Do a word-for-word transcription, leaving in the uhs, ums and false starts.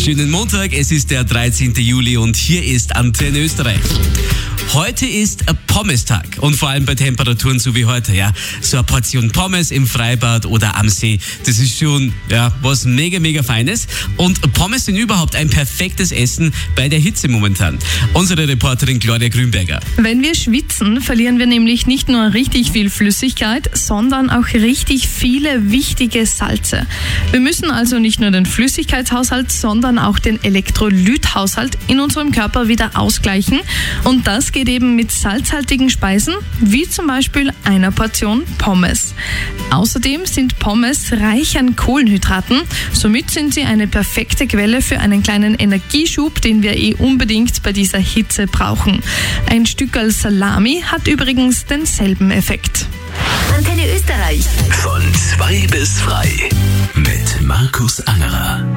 Schönen Montag, es ist der dreizehnten Juli und hier ist Antenne Österreich. Heute ist Pommes-Tag und vor allem bei Temperaturen so wie heute, ja, so eine Portion Pommes im Freibad oder am See, das ist schon, ja, was mega, mega Feines. Und Pommes sind überhaupt ein perfektes Essen bei der Hitze momentan. Unsere Reporterin Gloria Grünberger. Wenn wir schwitzen, verlieren wir nämlich nicht nur richtig viel Flüssigkeit, sondern auch richtig viele wichtige Salze. Wir müssen also nicht nur den Flüssigkeitshaushalt, sondern auch den Elektrolythaushalt in unserem Körper wieder ausgleichen. Und das geht eben mit salzhaltigen Speisen, wie zum Beispiel einer Portion Pommes. Außerdem sind Pommes reich an Kohlenhydraten, somit sind sie eine perfekte Quelle für einen kleinen Energieschub, den wir eh unbedingt bei dieser Hitze brauchen. Ein Stückerl Salami hat übrigens denselben Effekt. Antenne Österreich. Von zwei bis frei mit Markus Angerer.